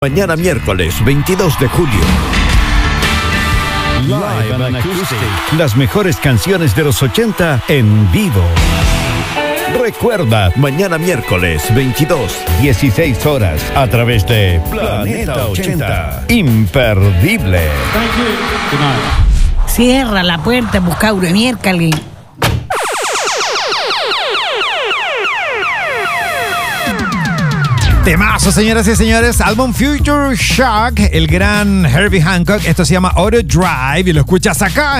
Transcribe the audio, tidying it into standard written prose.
Mañana miércoles 22 de julio. Live and Acoustic. Las mejores canciones de los 80 en vivo. Recuerda, mañana miércoles 22, 16 horas, a través de Planeta 80. Imperdible. Thank you. Good night. Cierra la puerta, Buscauro de miércoles. Temazo, señoras y señores. Álbum Future Shock, el gran Herbie Hancock. Esto se llama Auto Drive y lo escuchas acá